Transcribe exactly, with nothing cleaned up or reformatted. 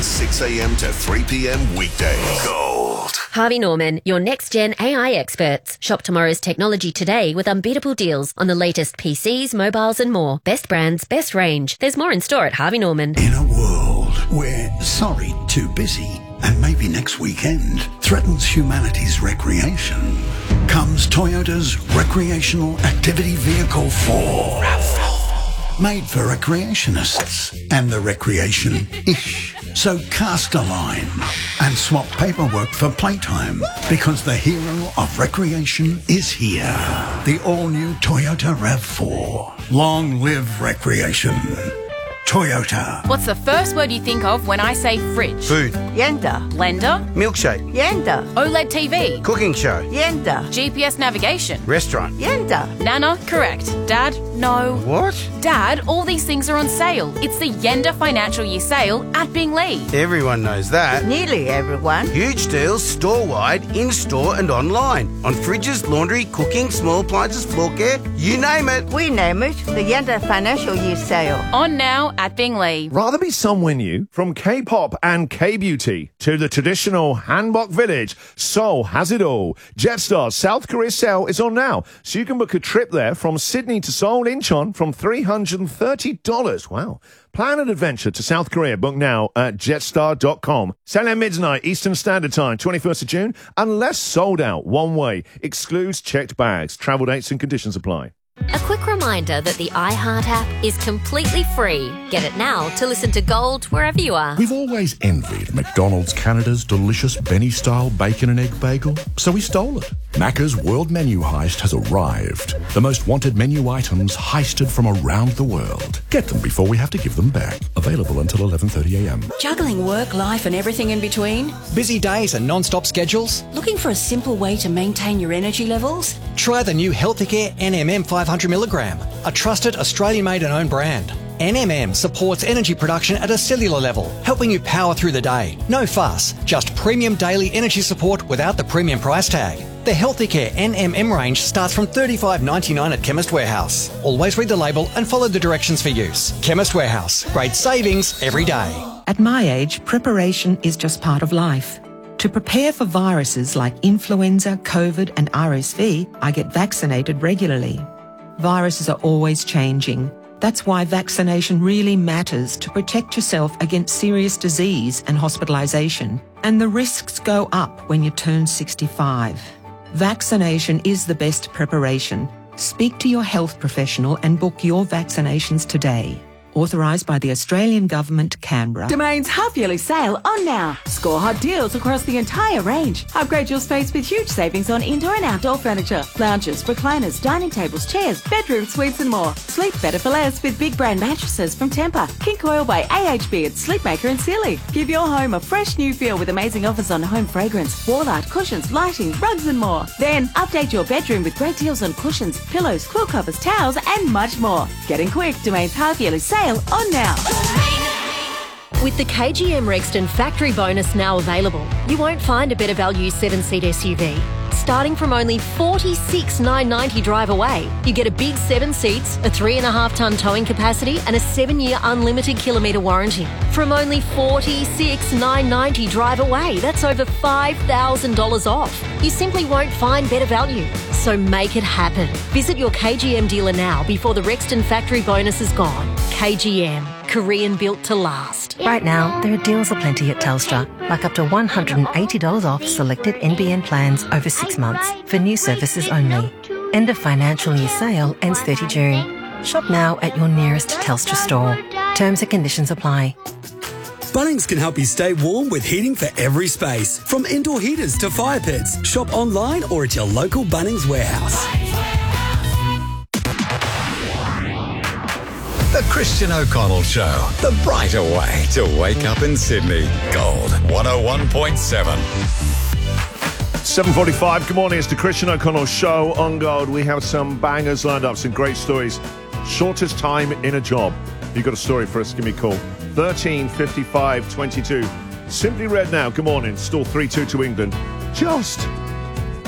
six a.m. to three p.m. weekdays. Gold. Harvey Norman, your next-gen A I experts. Shop tomorrow's technology today with unbeatable deals on the latest P Cs, mobiles and more. Best brands, best range. There's more in store at Harvey Norman. In a world where sorry, too busy, and maybe next weekend threatens humanity's recreation, comes Toyota's Recreational Activity Vehicle four. RAV four. Made for recreationists and the recreation-ish. So cast a line and swap paperwork for playtime, because the hero of recreation is here. The all-new Toyota RAV four. Long live recreation. Toyota. What's the first word you think of when I say fridge? Food. Yenda. Blender? Milkshake. Yenda. OLED T V? Cooking show. Yenda. G P S navigation? Restaurant. Yenda. Nana? Correct. Dad? No. What? Dad, all these things are on sale. It's the Yenda Financial Year Sale at Binglee. Everyone knows that. Nearly everyone. Huge deals store-wide, in-store and online. On fridges, laundry, cooking, small appliances, floor care, you name it. We name it the Yenda Financial Year Sale. On now at Binglee. Rather be somewhere new? From K-pop and K-beauty to the traditional Hanbok village, Seoul has it all. Jetstar's South Korea sale is on now, so you can book a trip there from Sydney to Seoul, Incheon from three hundred thirty dollars. Wow. Plan an adventure to South Korea. Book now at jetstar dot com. Sale at midnight Eastern Standard Time, twenty-first of June, unless sold out. One way. Excludes checked bags. Travel dates and conditions apply. A quick reminder that the iHeart app is completely free. Get it now to listen to Gold wherever you are. We've always envied McDonald's Canada's delicious Benny-style bacon and egg bagel, so we stole it. Macca's World Menu Heist has arrived. The most wanted menu items heisted from around the world. Get them before we have to give them back. Available until eleven thirty a m. Juggling work, life and everything in between? Busy days and non-stop schedules? Looking for a simple way to maintain your energy levels? Try the new Healthicare N M M five hundred milligram, a trusted Australian-made and owned brand. N M M supports energy production at a cellular level, helping you power through the day. No fuss, just premium daily energy support without the premium price tag. The Healthicare N M M range starts from thirty-five ninety-nine at Chemist Warehouse. Always read the label and follow the directions for use. Chemist Warehouse, great savings every day. At my age, preparation is just part of life. To prepare for viruses like influenza, COVID and R S V, I get vaccinated regularly. Viruses are always changing. That's why vaccination really matters, to protect yourself against serious disease and hospitalisation. And the risks go up when you turn sixty-five. Vaccination is the best preparation. Speak to your health professional and book your vaccinations today. Authorised by the Australian Government, Canberra. Domain's half-yearly sale on now. Score hot deals across the entire range. Upgrade your space with huge savings on indoor and outdoor furniture. Lounges, recliners, dining tables, chairs, bedroom suites and more. Sleep better for less with big brand mattresses from Tempur, King Coil by A H B and Sleepmaker and Sealy. Give your home a fresh new feel with amazing offers on home fragrance, wall art, cushions, lighting, rugs and more. Then update your bedroom with great deals on cushions, pillows, quilt covers, towels and much more. Getting quick, Domain's half-yearly sale on now. With the K G M Rexton factory bonus now available, you won't find a better value seven-seat S U V. Starting from only forty-six thousand nine hundred ninety dollars drive away, you get a big seven seats, a three and a half tonne towing capacity and a seven-year unlimited kilometre warranty. From only forty-six thousand nine hundred ninety dollars drive away, that's over five thousand dollars off. You simply won't find better value. So make it happen. Visit your K G M dealer now before the Rexton factory bonus is gone. K G M, Korean built to last. Right now, there are deals aplenty at Telstra, like up to one hundred eighty dollars off selected N B N plans over six months for new services only. End of financial year sale ends thirtieth of June. Shop now at your nearest Telstra store. Terms and conditions apply. Bunnings can help you stay warm with heating for every space. From indoor heaters to fire pits. Shop online or at your local Bunnings warehouse. The Christian O'Connell Show. The brighter way to wake up in Sydney. Gold one oh one point seven. seven forty-five, good morning, it's the Christian O'Connell Show on Gold. We have some bangers lined up, some great stories. Shortest time in a job. You've got a story for us, give me a call. thirteen fifty-five twenty-two. Simply Red now, good morning, still three two to England. Just